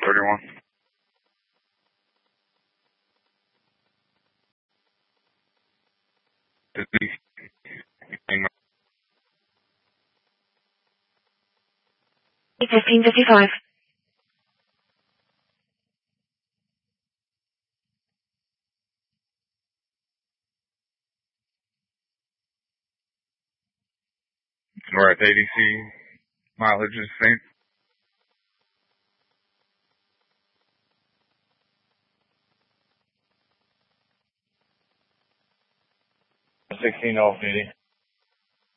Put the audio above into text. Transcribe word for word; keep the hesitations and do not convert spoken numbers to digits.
thirty-one. fifteen fifty-five. North A D C mileage is same. sixteen off duty.